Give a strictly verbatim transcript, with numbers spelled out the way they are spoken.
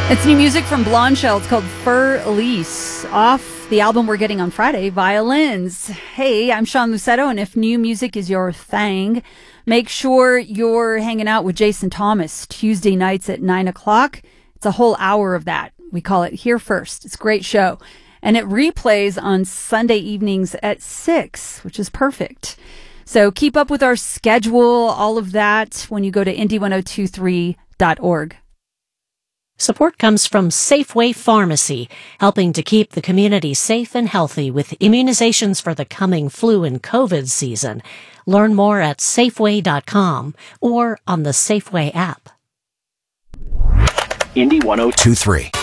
It's new music from Blonde Shell. It's called Fur Elise, off the album we're getting on Friday, Violins. Hey, I'm Sean Lucetto, and if new music is your thing, make sure you're hanging out with Jason Thomas Tuesday nights at nine o'clock. It's a whole hour of that. We call it Here First. It's a great show. And it replays on Sunday evenings at six, which is perfect. So keep up with our schedule, all of that, when you go to indy ten twenty-three dot org. Support comes from Safeway Pharmacy, helping to keep the community safe and healthy with immunizations for the coming flu and COVID season. Learn more at safeway dot com or on the Safeway app. Indy ten twenty-three.